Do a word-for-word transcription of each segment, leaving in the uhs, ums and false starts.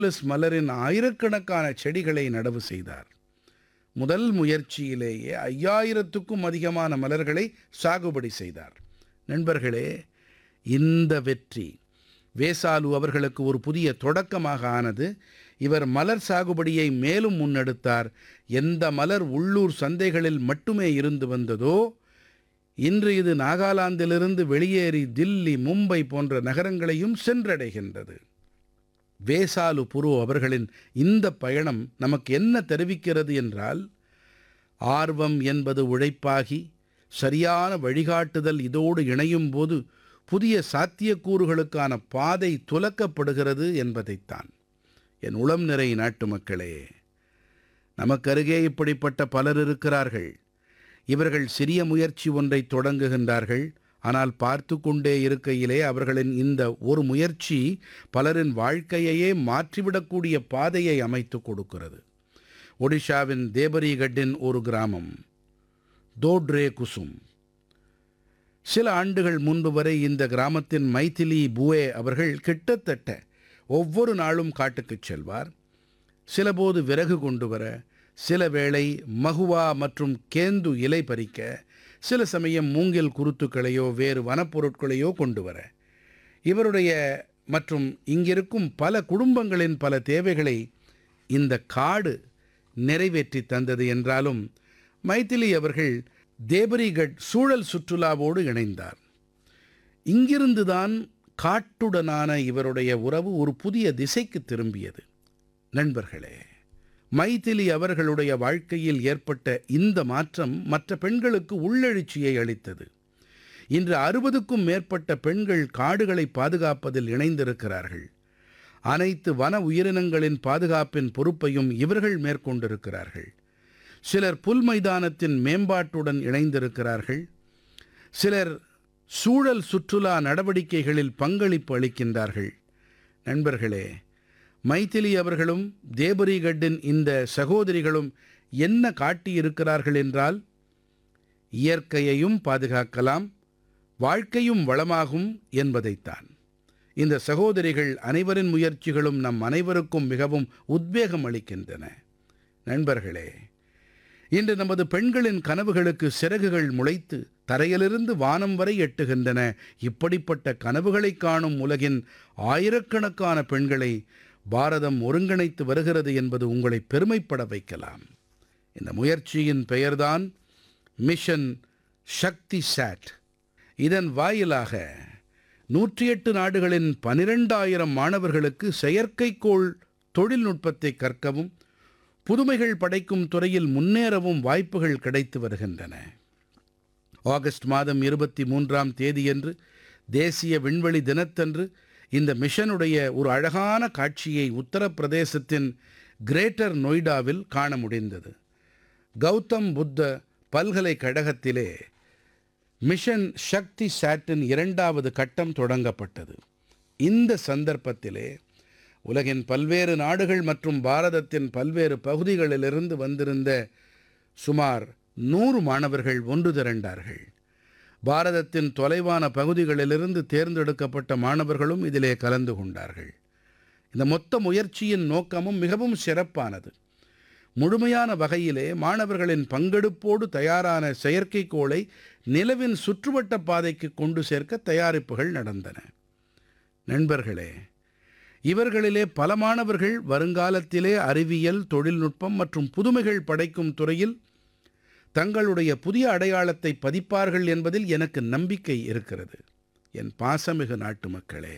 Liz மலரின் ஆயிரக்கணக்கான செடிகளை நடவு செய்தார். முதல் முயற்சியிலேயே ஐயாயிரத்துக்கும் அதிகமான மலர்களை சாகுபடி செய்தார். நண்பர்களே, இந்த வெற்றி வேசாலு அவர்களுக்கு ஒரு புதிய தொடக்கமாக ஆனது. இவர் மலர் சாகுபடியை மேலும் முன்னெடுத்தார். எந்த மலர் உள்ளூர் சந்தைகளில் மட்டுமே இருந்து வந்ததோ, இன்று இது நாகாலாந்திலிருந்து வெளியேறி தில்லி, மும்பை போன்ற நகரங்களையும் சென்றடைகின்றது. வேசாலு புரு அவர்களின் இந்த பயணம் நமக்கு என்ன தெரிவிக்கிறது என்றால், ஆர்வம் என்பது உழைப்பாகி சரியான வழிகாட்டுதல் இதோடு இணையும் போது புதிய சாத்தியக்கூறுகளுக்கான பாதை துலக்கப்படுகிறது என்பதைத்தான். என் உளம் நிறை நாட்டுமக்களே, நமக்கருகே இப்படிப்பட்ட பலர் இருக்கிறார்கள். இவர்கள் சிறிய முயற்சி ஒன்றை தொடங்குகின்றார்கள். ஆனால் பார்த்து கொண்டே இருக்கையிலே அவர்களின் இந்த ஒரு முயற்சி பலரின் வாழ்க்கையையே மாற்றிவிடக்கூடிய பாதையை அமைத்து கொடுக்கிறது. ஒடிஷாவின் தேபரிகட்டின் ஒரு கிராமம் தோட்ரே குசும். சில ஆண்டுகள் முன்பு வரை இந்த கிராமத்தின் மைதிலி புவே அவர்கள் கிட்டத்தட்ட ஒவ்வொரு நாளும் காட்டுக்குச் செல்வார். சிலபோது விறகு கொண்டு வர, சில வேளை மகுவா மற்றும் கேந்து இலை பறிக்க, சில சமயம் மூங்கில் குருத்துக்களையோ வேறு வனப்பொருட்களையோ கொண்டு வர, இவருடைய மற்றும் இங்கிருக்கும் பல குடும்பங்களின் பல தேவைகளை இந்த காடு நிறைவேற்றி தந்தது என்றாலும், மைதிலி அவர்கள் தேபரிகட் சூழல் சுற்றுலாவோடு இணைந்தார். இங்கிருந்துதான் காட்டுடனான இவருடைய உறவு ஒரு புதிய திசைக்கு திரும்பியது. நண்பர்களே, மைதிலி அவர்களுடைய வாழ்க்கையில் ஏற்பட்ட இந்த மாற்றம் மற்ற பெண்களுக்கு உள்ளெழுச்சியை அளித்தது. இன்று அறுபதுக்கும் மேற்பட்ட பெண்கள் காடுகளை பாதுகாப்பதில் இணைந்திருக்கிறார்கள். அனைத்து வன உயிரினங்களின் பாதுகாப்பின் பொறுப்பையும் இவர்கள் மேற்கொண்டிருக்கிறார்கள். சிலர் புல் மைதானத்தின் மேம்பாட்டுடன் இணைந்திருக்கிறார்கள். சிலர் சூழல் சுற்றுலா நடவடிக்கைகளில் பங்களிப்பு அளிக்கின்றார்கள். நண்பர்களே, மைதிலி அவர்களும் தேபரிகட்டின் இந்த சகோதரிகளும் என்ன காட்டியிருக்கிறார்கள் என்றால், இயற்கையையும் பாதுகாக்கலாம், வாழ்க்கையும் வளமாகும் என்பதைத்தான். இந்த சகோதரிகள் அனைவரின் முயற்சிகளும் நம் அனைவருக்கும் மிகவும் உத்வேகம் அளிக்கின்றன. நண்பர்களே, இன்று நமது பெண்களின் கனவுகளுக்கு சிறகுகள் முளைத்து தரையிலிருந்து வானம் வரை எட்டுகின்றன. இப்படிப்பட்ட கனவுகளை காணும் உலகின் ஆயிரக்கணக்கான பெண்களை பாரதம் ஒருங்கிணைத்து வருகிறது என்பது உங்களை பெருமைப்பட வைக்கலாம். இந்த முயற்சியின் பெயர்தான் மிஷன் சக்தி சாட். இதன் வாயிலாக நூற்றி எட்டு நாடுகளின் பனிரெண்டாயிரம் மாணவர்களுக்கு செயற்கைக்கோள் தொழில்நுட்பத்தை கற்கவும் புதுமைகள் படைக்கும் துறையில் முன்னேறவும் வாய்ப்புகள் கிடைத்து வருகின்றன. ஆகஸ்ட் மாதம் இருபத்தி மூன்றாம் தேதியன்று தேசிய விண்வெளி தினத்தன்று இந்த மிஷனுடைய ஒரு அழகான காட்சியை உத்தரப்பிரதேசத்தின் கிரேட்டர் நொய்டாவில் காண முடிந்தது. கௌதம் புத்த பல்கலைக்கழகத்திலே மிஷன் சக்தி சாட்டின் இரண்டாவது கட்டம் தொடங்கப்பட்டது. இந்த சந்தர்ப்பத்திலே உலகின் பல்வேறு நாடுகள் மற்றும் பாரதத்தின் பல்வேறு பகுதிகளிலிருந்து வந்திருந்த சுமார் நூறு மாணவர்கள் ஒன்று திரண்டார்கள். பாரதத்தின் தொலைவான பகுதிகளிலிருந்து தேர்ந்தெடுக்கப்பட்ட மாணவர்களும் இதிலே கலந்து கொண்டார்கள். இந்த மொத்த முயற்சியின் நோக்கமும் மிகவும் சிறப்பானது. முழுமையான வகையிலே மாணவர்களின் பங்கெடுப்போடு தயாரான செயற்கைக்கோளை நிலவின் சுற்றுவட்ட பாதைக்கு கொண்டு சேர்க்க தயாரிப்புகள் நடந்தன. நண்பர்களே, இவர்களிலே பல மாணவர்கள் வருங்காலத்திலே அறிவியல், தொழில்நுட்பம் மற்றும் புதுமைகள் படைக்கும் துறையில் தங்களுடைய புதிய அடையாளத்தை பதிப்பார்கள் என்பதில் எனக்கு நம்பிக்கை இருக்கிறது. என் பாசமிகு நாட்டுமக்களே,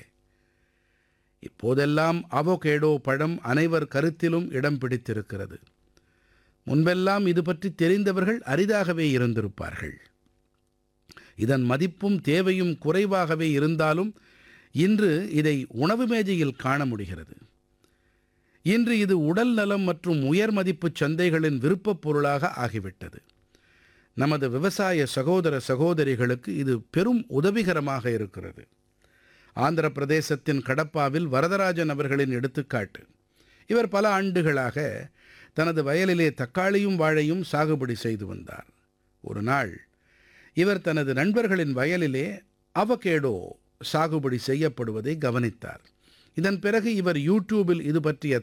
இப்போதெல்லாம் அவொகேடோ பழம் அனைவர் கருத்திலும் இடம் பிடித்திருக்கிறது. முன்பெல்லாம் இது பற்றி தெரிந்தவர்கள் அரிதாகவே இருந்திருப்பார்கள். இதன் மதிப்பும் தேவையும் குறைவாகவே இருந்தாலும் இன்று இதை உணவு மேஜையில் காண முடிகிறது. இன்று இது உடல் நலம் மற்றும் உயர் மதிப்பு சந்தைகளின் விருப்பப் பொருளாக ஆகிவிட்டது. நமது விவசாய சகோதர சகோதரிகளுக்கு இது பெரும் உதவிகரமாக இருக்கிறது. ஆந்திர பிரதேசத்தின் கடப்பாவில் வரதராஜன் அவர்களின் எடுத்துக்காட்டு. இவர் பல ஆண்டுகளாக தனது வயலிலே தக்காளியும் வாழையும் சாகுபடி செய்து வந்தார். ஒரு நாள் இவர் தனது நண்பர்களின் வயலிலே அவகேடோ சாகுபடி செய்யப்படுவதை கவனித்தார். இதன் பிறகு இவர் யூடியூபில் இது பற்றிய